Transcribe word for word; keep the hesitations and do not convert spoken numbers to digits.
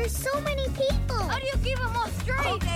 There's so many people. How do you keep them all straight? Okay.